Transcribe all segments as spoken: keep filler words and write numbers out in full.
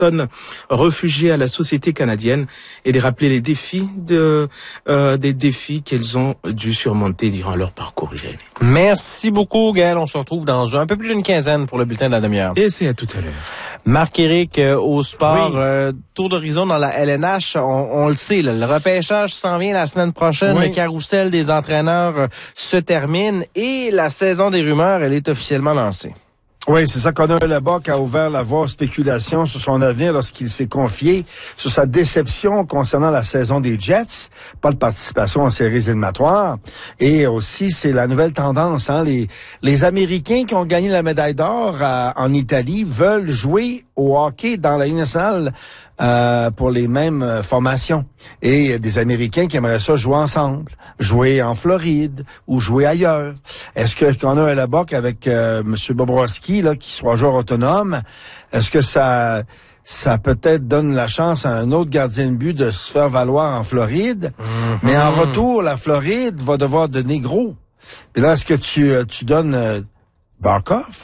personnes réfugiées à la société canadienne et de rappeler les défis de, euh, des défis qu'elles ont dû surmonter durant leur parcours. Jérémy. Merci beaucoup, Gaël. On se retrouve dans un peu plus d'une quinzaine pour le bulletin de la demi-heure. Et c'est à tout à l'heure. Marc-Éric, euh, au sport, oui. euh, tour d'horizon dans la L N H, on, on le sait, là, le repêchage s'en vient la semaine prochaine, oui. Le carrousel des entraîneurs euh, se termine et la saison des rumeurs, elle est officiellement lancée. Oui, c'est ça. Connor Hellebuyck a ouvert la voie aux spéculations sur son avenir lorsqu'il s'est confié sur sa déception concernant la saison des Jets, pas de participation en séries éliminatoires. Et aussi, c'est la nouvelle tendance. Hein, les, les Américains qui ont gagné la médaille d'or à, en Italie veulent jouer au hockey dans la Ligue nationale euh, pour les mêmes euh, formations. Et des Américains qui aimeraient ça jouer ensemble, jouer en Floride ou jouer ailleurs. Est-ce que Connor Hellebuyck avec euh, M. Bobrovsky, là, qui soit joueur autonome, est-ce que ça ça peut-être donne la chance à un autre gardien de but de se faire valoir en Floride? Mm-hmm. Mais en retour, la Floride va devoir donner gros. Et là, est-ce que tu, tu donnes euh, Barkov?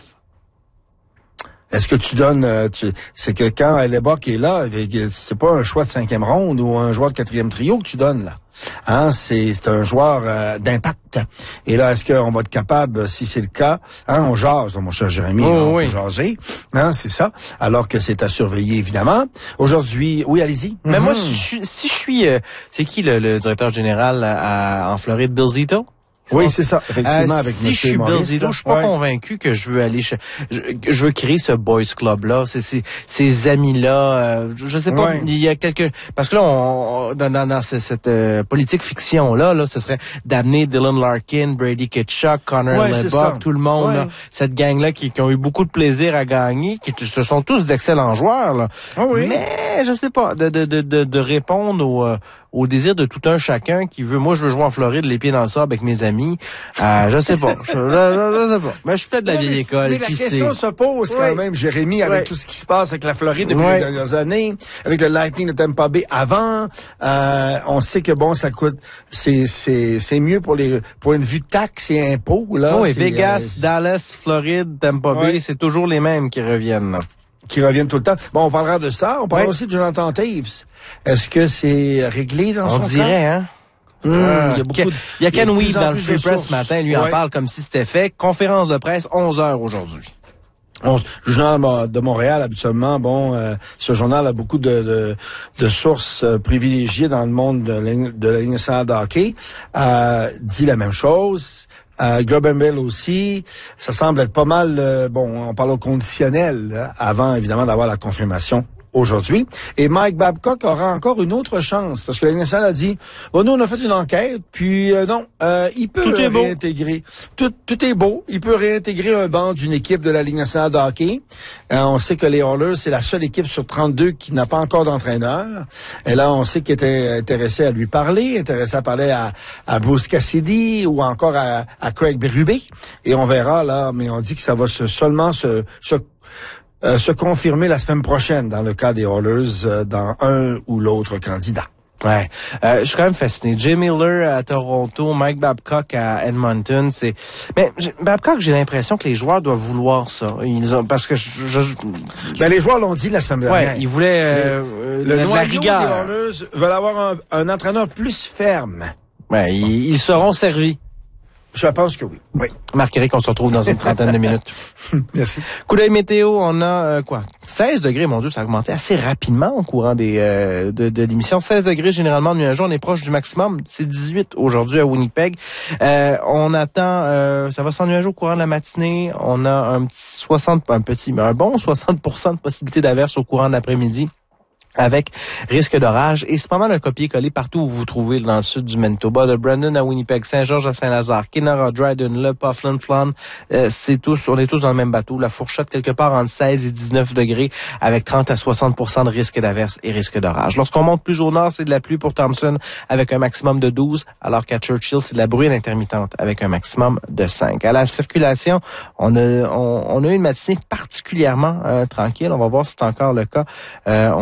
Est-ce que tu donnes... Euh, tu, c'est que quand Hellebuyck est là, c'est pas un choix de cinquième ronde ou un joueur de quatrième trio que tu donnes, là. Hein, c'est, c'est un joueur euh, d'impact. Et là, est-ce qu'on va être capable, si c'est le cas, hein, on jase, mon cher Jérémy, oh, on oui. peut jaser, hein, c'est ça, alors que c'est à surveiller, évidemment. Aujourd'hui, oui, allez-y. Mais mm-hmm. moi, si je suis... Si je suis euh, c'est qui le, le directeur général à, en Floride, Bill Zito? Oui, c'est ça, effectivement, euh, avec si M. je suis Maurice, Bill Zito, je suis pas ouais. convaincu que je veux aller, je, je veux créer ce boys club là, c'est ces, ces amis là, euh, je sais pas, ouais. il y a quelques, parce que là, on, dans, dans, dans cette, cette euh, politique fiction là, là, ce serait d'amener Dylan Larkin, Brady Tkachuk, Connor ouais, Hellebuyck, tout le monde, ouais. là, cette gang là qui, qui ont eu beaucoup de plaisir à gagner, qui ce sont tous d'excellents joueurs là, oh, oui. mais je sais pas, de de de de, de répondre au euh, au désir de tout un chacun qui veut, moi je veux jouer en Floride, les pieds dans le sable avec mes amis. Euh, je sais pas. Je, je, je, je sais pas. Mais je suis peut-être de la non, vieille mais, école. Mais qui la question sait? se pose quand ouais. même, Jérémy, avec ouais. tout ce qui se passe avec la Floride depuis ouais. les dernières années, avec le Lightning de Tampa Bay avant. Euh, on sait que bon, ça coûte, c'est c'est c'est mieux pour les pour une vue de taxes et impôts là. Oui, Vegas, euh, Dallas, Floride, Tampa Bay, ouais. c'est toujours les mêmes qui reviennent. Là. Qui reviennent tout le temps. Bon, on parlera de ça. On parlera ouais. aussi de Jonathan Toews. Est-ce que c'est réglé dans on son cas? On dirait, hein? Mmh, euh, il y a beaucoup de, il y a Ken Weave dans le Free Press ce matin, lui ouais. en parle comme si c'était fait. Conférence de presse, onze heures aujourd'hui. On, le journal de Montréal, habituellement, bon, euh, ce journal a beaucoup de, de, de sources euh, privilégiées dans le monde de la, de la Ligue nationale de hockey, euh, dit la même chose. Euh, Globe and Mail aussi, ça semble être pas mal, euh, bon, on parle au conditionnel, hein, avant évidemment d'avoir la confirmation aujourd'hui. Et Mike Babcock aura encore une autre chance, parce que la Ligue nationale a dit, bon, nous, on a fait une enquête, puis euh, non, euh, il peut tout est réintégrer. Tout, tout est beau. Il peut réintégrer un banc d'une équipe de la Ligue nationale de hockey. Euh, on sait que les Oilers, c'est la seule équipe sur trente-deux qui n'a pas encore d'entraîneur. Et là, on sait qu'il était intéressé à lui parler, intéressé à parler à, à Bruce Cassidy ou encore à, à Craig Berube. Et on verra, là, mais on dit que ça va se, seulement se... se Euh, se confirmer la semaine prochaine dans le cas des Oilers, euh, dans un ou l'autre candidat. Ouais, euh, je suis quand même fasciné. Jay Miller à Toronto, Mike Babcock à Edmonton, c'est. Mais Babcock, j'ai l'impression que les joueurs doivent vouloir ça. Ils ont parce que je. je... Ben les joueurs l'ont dit la semaine dernière. Ouais, ils voulaient euh, le, de, le de la rigueur. Les Oilers veulent avoir un, un entraîneur plus ferme. Ouais, ils, ils seront servis. Je pense que oui. Oui. Marc-Éric, on se retrouve dans une trentaine de minutes. Merci. Coup d'œil météo, on a euh, quoi? seize degrés, mon Dieu, ça a augmenté assez rapidement au courant des euh, de, de l'émission. seize degrés, généralement, nuageux, on est proche du maximum. C'est dix-huit aujourd'hui à Winnipeg. Euh, on attend, euh, ça va s'ennuager au courant de la matinée. On a un petit soixante, pas un petit, mais un bon soixante pour cent de possibilité d'averse au courant de l'après-midi, avec risque d'orage. Et c'est pas mal un copier-coller partout où vous vous trouvez dans le sud du Manitoba, de Brandon à Winnipeg, Saint-Georges à Saint-Lazare, Kenora, Dryden, Le Pas, Flin Flon. Euh, c'est tous, on est tous dans le même bateau. La fourchette quelque part entre seize et dix-neuf degrés, avec trente à soixante pour cent de risque d'averse et risque d'orage. Lorsqu'on monte plus au nord, c'est de la pluie pour Thompson avec un maximum de douze, alors qu'à Churchill, c'est de la bruine intermittente avec un maximum de cinq. À la circulation, on a, on, on a eu une matinée particulièrement euh, tranquille. On va voir si c'est encore le cas. Euh, on avait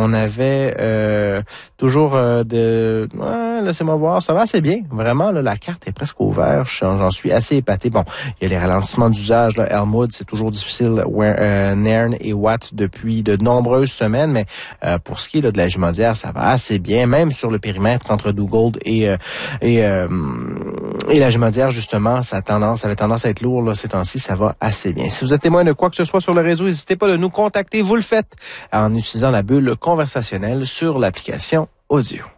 parfait. Euh, toujours euh, de... Ouais, laissez-moi voir, ça va assez bien. Vraiment, là, la carte est presque ouverte. J'en suis assez épaté. Bon, il y a les ralentissements d'usage. Là, Elmwood, c'est toujours difficile. Euh, Nairn et Watt depuis de nombreuses semaines, mais euh, pour ce qui est là, de la Jumondière, ça va assez bien, même sur le périmètre entre Duggold et euh, et euh, et la Jumondière, justement, ça a tendance, ça avait tendance à être lourd là ces temps-ci, ça va assez bien. Si vous êtes témoin de quoi que ce soit sur le réseau, n'hésitez pas de nous contacter. Vous le faites en utilisant la bulle conversationnelle sur l'application audio.